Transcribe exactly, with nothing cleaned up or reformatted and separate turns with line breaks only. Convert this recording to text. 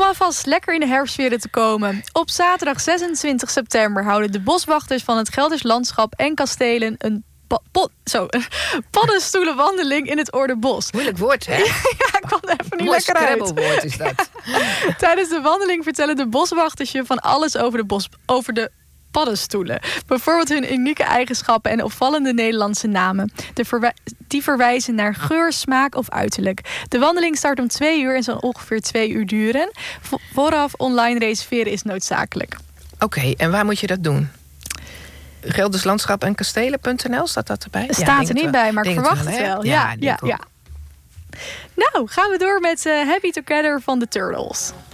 alvast lekker in de herfstsfeer te komen. Op zaterdag zesentwintig september houden de boswachters van het Geldersch Landschap en Kastelen een pa- po- zo, een paddenstoelenwandeling in het Oorderbos.
Moeilijk woord, hè?
Ja, ik kwam er even niet
Mooi
lekker uit.
scrabblewoord is dat.
Tijdens de wandeling vertellen de boswachters je van alles over de, bos, over de paddenstoelen. Bijvoorbeeld hun unieke eigenschappen en opvallende Nederlandse namen. De verwij- die verwijzen naar geur, smaak of uiterlijk. De wandeling start om twee uur en zal ongeveer twee uur duren. Vo- vooraf online reserveren is noodzakelijk.
Oké, okay, en waar moet je dat doen? Geldersch Landschap en Kastelen punt n l, staat dat erbij?
Staat
ja,
er niet
wel.
bij, maar ik
Denk
verwacht
het
het
wel.
wel.
Hè?
Ja,
Ja,
ja,
denk
ja. Nou, gaan we door met uh, Happy Together van de Turtles.